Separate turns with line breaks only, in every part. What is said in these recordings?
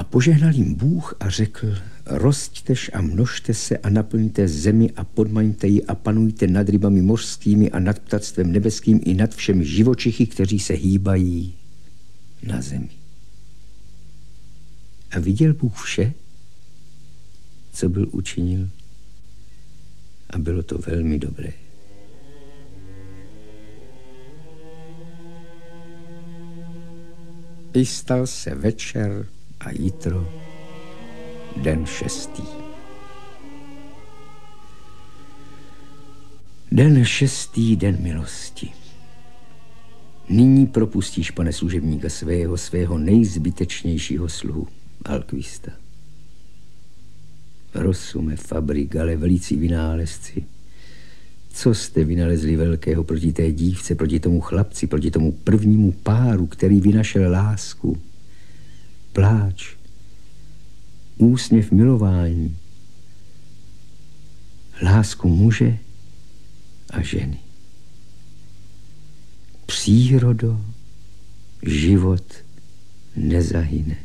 požehnal jim Bůh a řekl: Rosťtež a množte se a naplňte zemi a podmaňte ji a panujte nad rybami mořskými a nad ptactvem nebeským i nad všemi živočichy, kteří se hýbají na zemi. A viděl Bůh vše, co byl učinil, a bylo to velmi dobré. I stal se večer a jitro, den 6. Den 6., den milosti. Nyní propustíš, pane, služebníka svého nejzbytečnějšího sluhu, Alkvista. Rozume, Fabrigale, velící vynálezci, co jste vynalezli velkého proti té dívce, proti tomu chlapci, proti tomu prvnímu páru, který vynašel lásku, pláč, úsměv milování, lásku muže a ženy. Přírodo, život nezahyne.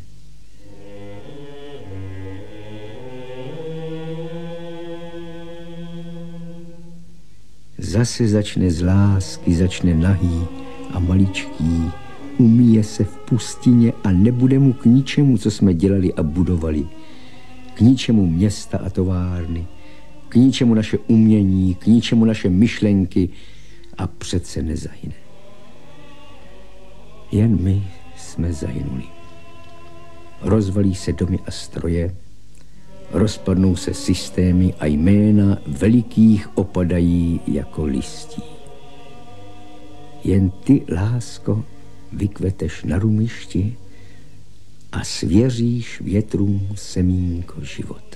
Zase začne z lásky, začne nahý a maličký, umíje se v pustině a nebude mu k ničemu, co jsme dělali a budovali. K ničemu města a továrny, k ničemu naše umění, k ničemu naše myšlenky a přece nezahyne. Jen my jsme zahynuli. Rozvalí se domy a stroje, rozpadnou se systémy a jména velikých opadají jako listí. Jen ty, lásko, vykveteš na rumišti a svěříš větrům semínko života.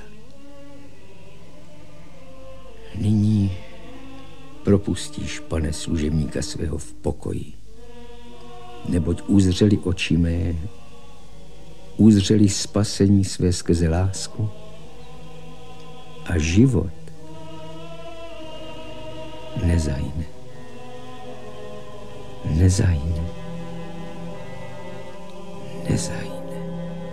Nyní propustíš, pane, služebníka svého v pokoji, neboť uzřeli oči mé, uzřeli spasení své skrze lásku a život nezahyne. Nezahyne. Nezahyne.